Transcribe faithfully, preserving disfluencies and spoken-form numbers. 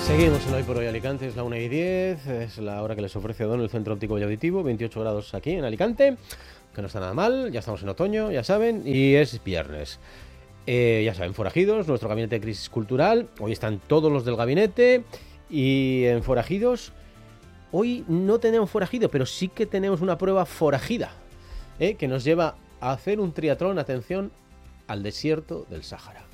Seguimos en Hoy por Hoy Alicante, es la una y diez, es la hora que les ofrece Odón, el Centro Óptico y Auditivo, veintiocho grados aquí en Alicante, que no está nada mal, ya estamos en otoño, ya saben, y es viernes. Eh, ya saben, forajidos, nuestro gabinete de crisis cultural, hoy están todos los del gabinete, y en forajidos, hoy no tenemos forajido, pero sí que tenemos una prueba forajida, eh, que nos lleva a hacer un triatlón, atención, al desierto del Sáhara.